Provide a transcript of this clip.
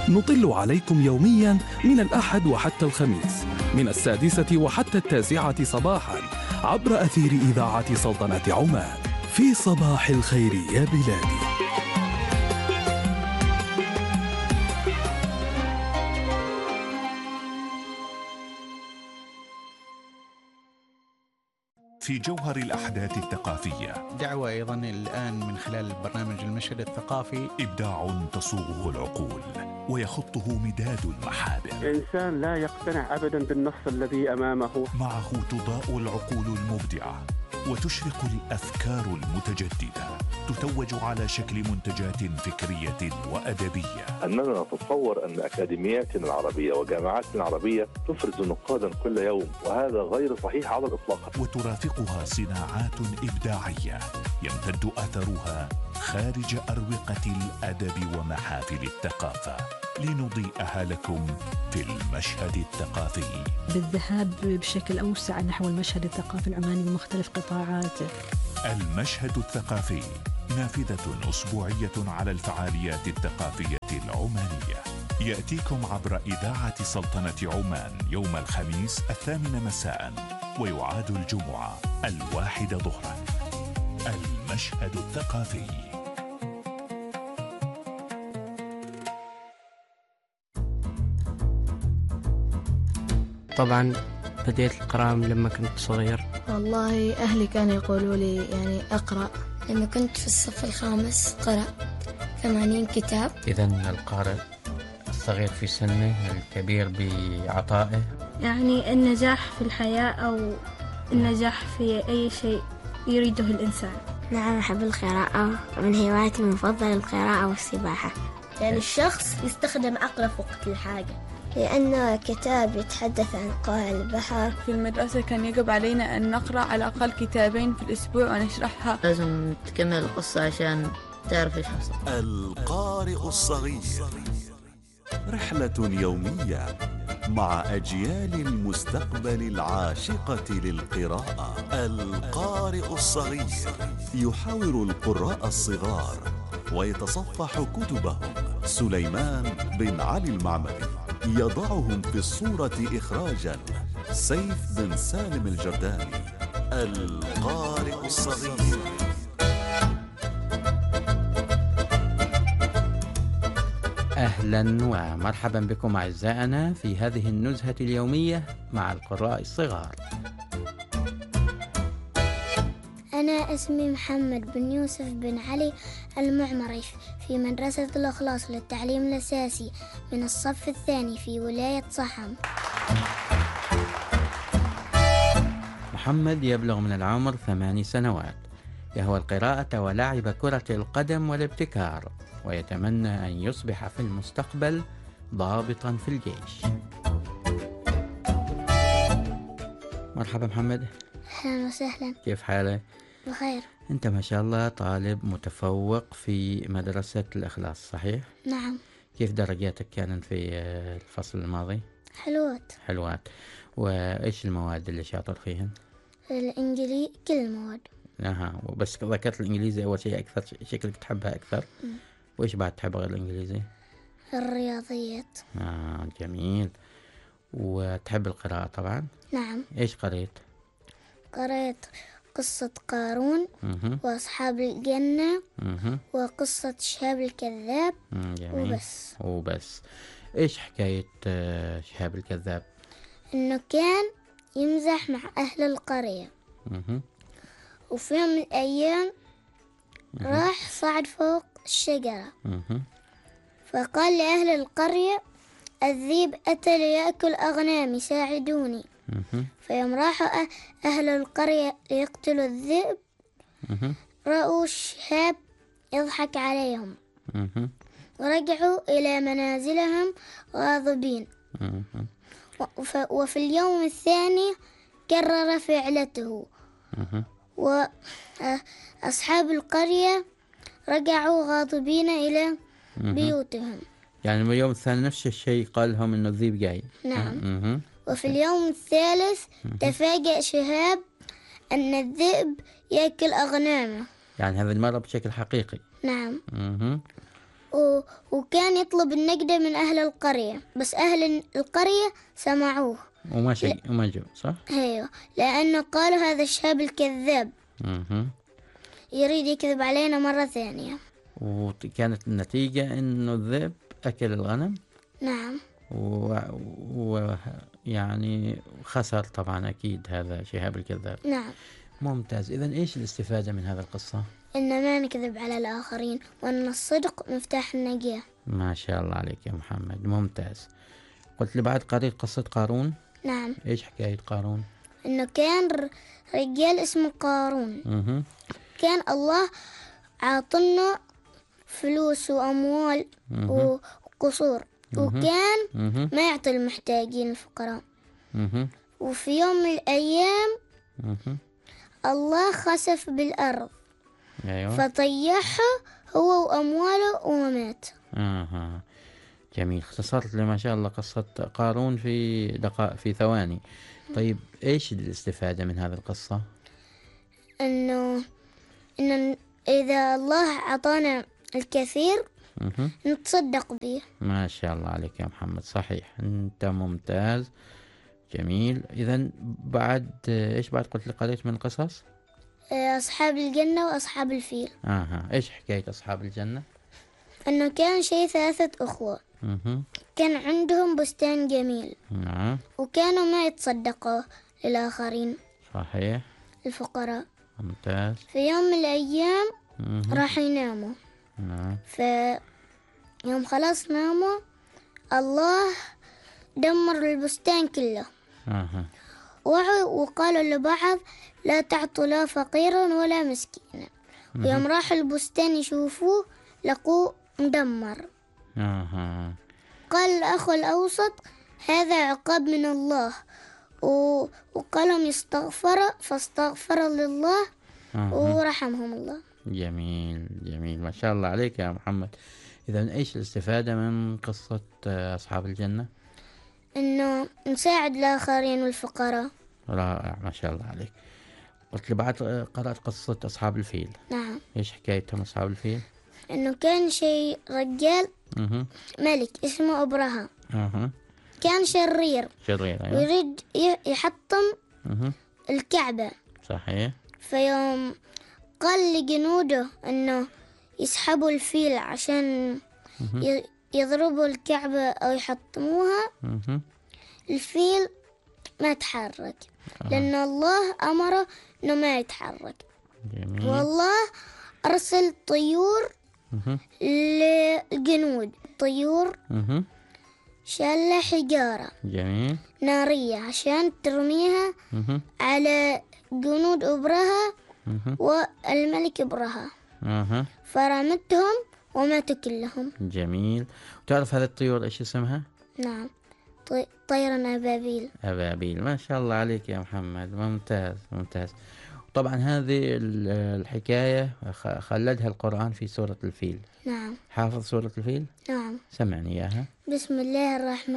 نطل عليكم يوميا من الأحد وحتى الخميس من 6 وحتى 9 صباحا عبر أثير إذاعة سلطنة عمان في صباح الخير يا بلادي. في جوهر الأحداث الثقافية دعوة أيضا الآن من خلال برنامج المشهد الثقافي، إبداع تصوغه العقول ويخطه مداد المحابر. الإنسان لا يقتنع أبدا بالنص الذي أمامه. معه تضاء العقول المبدعة وتشرق الأفكار المتجددة، تتوج على شكل منتجات فكرية وأدبية. أننا نتصور أن أكاديمياتنا العربية وجامعاتنا العربية تفرز نقادا كل يوم، وهذا غير صحيح على الإطلاق. وترافقها صناعات إبداعية يمتد أثرها خارج أروقة الأدب ومحافل الثقافة، لنضيئها لكم في المشهد الثقافي، بالذهاب بشكل أوسع نحو المشهد الثقافي العماني بمختلف قطاعاته. المشهد الثقافي نافذة أسبوعية على الفعاليات الثقافية العمانية، يأتيكم عبر إذاعة سلطنة عمان يوم الخميس 8 مساء، ويعاد الجمعة 1 ظهرا. المشهد الثقافي. طبعا بديت القراءة لما كنت صغير. والله أهلي كانوا يقولوا لي يعني أقرأ. لما كنت في الصف الخامس قرأت 80 كتاب. إذن القارئ الصغير في سنه الكبير بعطائه. يعني النجاح في الحياة أو النجاح في أي شيء يريده الإنسان. نعم، أحب القراءة، من هواياتي المفضلة القراءة والسباحة. يعني الشخص يستخدم عقله في وقت الحاجة، لأنه كتاب يتحدث عن قاع البحر. في المدرسة كان يجب علينا أن نقرأ على الأقل كتابين في الأسبوع ونشرحها. لازم تكمل القصة عشان تعرف إيش حصل. القارئ الصغير، رحلة يومية مع أجيال المستقبل العاشقة للقراءة. القارئ الصغير يحاور القراء الصغار ويتصفح كتبهم. سليمان بن علي المعمري يضعهم في الصورة إخراجا. سيف بن سالم الجرداني. القارئ الصغير. أهلا ومرحبا بكم أعزائنا في هذه النزهة اليومية مع القراء الصغار. أنا اسمي محمد بن يوسف بن علي المعمري في مدرسة الإخلاص للتعليم الأساسي من الصف الثاني في ولاية صحم. محمد يبلغ من العمر 8 سنوات، يهوى القراءة ولعب كرة القدم والابتكار، ويتمنى أن يصبح في المستقبل ضابطا في الجيش. مرحبا محمد. أهلا وسهلا. كيف حالك؟ بخير. أنت ما شاء الله طالب متفوق في مدرسة الإخلاص، صحيح؟ نعم. كيف درجاتك كانت في الفصل الماضي؟ حلوات. وإيش المواد اللي شاطر فيهن؟ الإنجليزي، كل المواد. بس ذكرت الإنجليزي أول شيء أكثر، شكلك تحبها أكثر. وإيش بعد تحب غير الإنجليزي؟ الرياضيات. جميل. وتحب القراءة طبعا؟ نعم. إيش قريت قصة قارون وأصحاب الجنة وقصة شهاب الكذاب. جميل. وبس. إيش حكاية شهاب الكذاب؟ إنه كان يمزح مع أهل القرية. وفي يوم من الأيام راح صعد فوق الشجرة. فقال لأهل القرية: الذئب أتى ليأكل أغنامي، ساعدوني. فيوم راحوا أهل القرية ليقتلوا الذئب، رأوا الشهاب يضحك عليهم، ورجعوا إلى منازلهم غاضبين. وفي اليوم الثاني كرر فعلته، وأصحاب القرية رجعوا غاضبين إلى بيوتهم. يعني اليوم الثاني نفس الشيء قال لهم إنه الذئب جاي. نعم. وفي اليوم الثالث تفاجأ شهاب أن الذئب يأكل أغنامه. يعني هذا المرة بشكل حقيقي. نعم. وكان يطلب النقدة من أهل القرية، بس أهل القرية سمعوه وما جو صح؟ ايوه، لأنه قالوا هذا الشاب الكذاب يريد يكذب علينا مرة ثانية. وكانت النتيجة إنه الذئب أكل الغنم. نعم. ويعني خسر طبعا أكيد هذا شهاب الكذاب. نعم. ممتاز. إذن إيش الاستفادة من هذا القصة؟ إن ما نكذب على الآخرين، وأن الصدق مفتاح النجاة. ما شاء الله عليك يا محمد، ممتاز. قلت لي بعد قريت قصة قارون. نعم. إيش حكاية قارون؟ إنه كان رجال اسمه قارون. كان الله عاطنا فلوس وأموال وقصور، وكان ما يعطي المحتاجين الفقراء. وفي يوم من الأيام الله خسف بالأرض. أيوة. فطيحه هو وأمواله ومات. جميل. اختصرت لي ما شاء الله قصة قارون في دقائق، في ثواني. طيب إيش الاستفادة من هذه القصة؟ إنه إذا الله أعطانا الكثير نتصدق به. ما شاء الله عليك يا محمد، صحيح، أنت ممتاز. جميل. إذن بعد إيش بعد قلت لي قريت من قصص؟ أصحاب الجنة وأصحاب الفيل. إيش حكاية أصحاب الجنة؟ أنه كان شيء 3 أخوة. كان عندهم بستان جميل. نعم. وكانوا ما يتصدقوا للآخرين. صحيح. الفقراء. ممتاز. في يوم من الأيام راح يناموا. نعم. يوم خلاص ناموا الله دمر البستان كله. وقالوا لبعض لا تعطوا لا فقيرا ولا مسكينا. ويوم راح البستان يشوفوه لقوه مدمر. قال الأخ الأوسط هذا عقاب من الله، وقالهم يستغفر فاستغفر لله ورحمهم الله. جميل جميل، ما شاء الله عليك يا محمد. إذا إيش الاستفادة من قصة أصحاب الجنة؟ إنه نساعد الآخرين والفقراء. رائع، ما شاء الله عليك. قلت لي بعد قرأت قصة أصحاب الفيل. نعم. إيش حكايتهم أصحاب الفيل؟ إنه كان شيء رجال ملك اسمه أبرهة. كان شرير. أيوة. ويريد يحطم الكعبة. صحيح. فيوم قال لجنوده إنه يسحبوا الفيل عشان يضربوا الكعبة أو يحطموها. الفيل ما تحرك لأن الله أمره إنه ما يتحرك. جميل. والله أرسل طيور للجنود. طيور شالة حجارة. جميل. نارية عشان ترميها على جنود أبرهة والملك أبرهة. فرمتهم وماتوا كلهم. جميل. وتعرف هذه الطيور إيش اسمها؟ نعم، طيرا أبابيل. أبابيل، ما شاء الله عليك يا محمد، ممتاز ممتاز. طبعا هذه الحكاية خلدها القرآن في سورة الفيل. نعم. حافظ سورة الفيل؟ نعم. سمعني إياها. بسم الله الرحمن